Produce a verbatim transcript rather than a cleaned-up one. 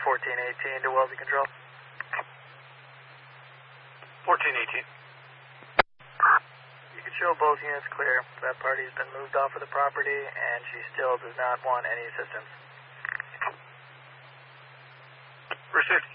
fourteen eighteen to Wellesley Control. fourteen eighteen. You can show both units clear. That party's been moved off of the property and she still does not want any assistance. Received.